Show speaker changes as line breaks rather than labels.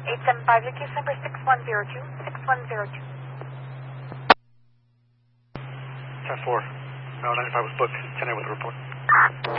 875, your case number 6102, 6102.
10-4, no, 95 was booked, 10-8 with a report.